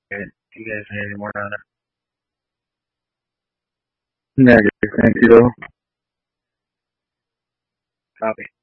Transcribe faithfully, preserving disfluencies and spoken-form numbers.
You guys need any more on it? Negative, thank you though. Copy.